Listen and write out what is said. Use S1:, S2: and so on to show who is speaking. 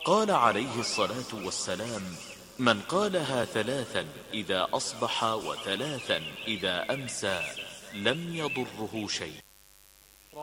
S1: قال عليه الصلاة والسلام: من قالها 3 إذا أصبح و3 إذا أمسى لم يضره شيء.